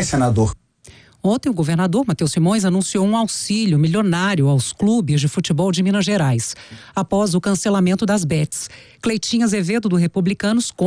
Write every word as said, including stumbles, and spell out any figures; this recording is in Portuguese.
senador. Ontem, o governador Matheus Simões anunciou um auxílio milionário aos clubes de futebol de Minas Gerais, após o cancelamento das bets. Cleitinha Azevedo, do Republicanos,